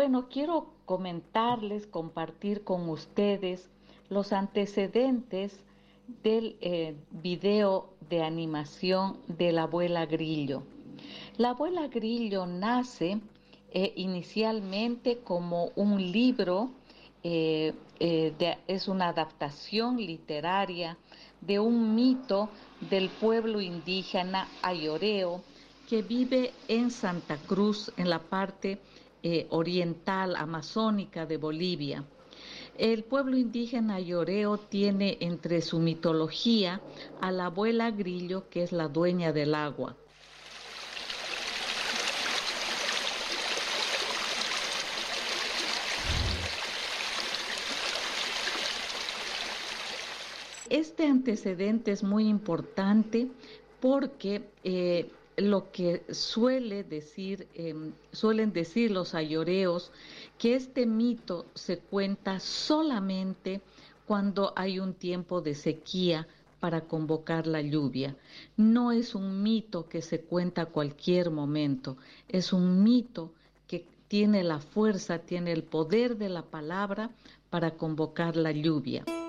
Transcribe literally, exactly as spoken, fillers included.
bueno, quiero comentarles, compartir con ustedes los antecedentes del eh, video de animación de la abuela Grillo. La abuela Grillo nace eh, inicialmente como un libro, eh, eh, de, es una adaptación literaria de un mito del pueblo indígena ayoreo que vive en Santa Cruz, en la parte eh, oriental amazónica de Bolivia. El pueblo indígena ayoreo tiene entre su mitología a la abuela Grillo, que es la dueña del agua. Este antecedente es muy importante porque eh, lo que suele decir, eh, suelen decir los ayoreos, que este mito se cuenta solamente cuando hay un tiempo de sequía para convocar la lluvia. No es un mito que se cuenta a cualquier momento, es un mito que tiene la fuerza, tiene el poder de la palabra para convocar la lluvia.